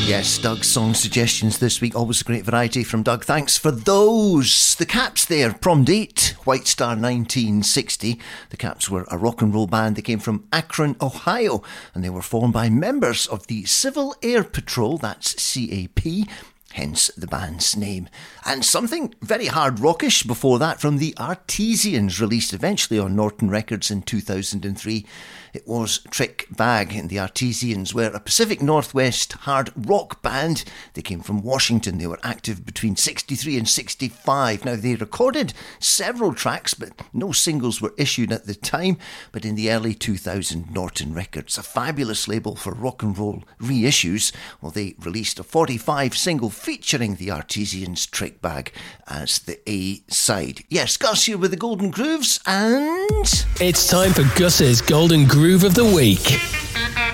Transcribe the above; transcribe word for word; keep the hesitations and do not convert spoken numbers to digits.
Yes, Doug's song suggestions this week. Always a great variety from Doug. Thanks for those. The Caps there, prom date, White Star nineteen sixty. The Caps were a rock and roll band. They came from Akron, Ohio, and they were formed by members of the Civil Air Patrol, that's C A P, hence the band's name. And something very hard rockish before that from the Artesians, released eventually on Norton Records in two thousand three. It was Trick Bag, and the Artesians were a Pacific Northwest hard rock band. They came from Washington. They were active between sixty-three and sixty-five. Now, they recorded several tracks, but no singles were issued at the time. But in the early two thousands, Norton Records, a fabulous label for rock and roll reissues, well, they released a forty-five single featuring the Artesians' Trick Bag as the A-side. Yes, Gus here with the Golden Grooves, and... It's time for Gus's Golden Groove of the Week.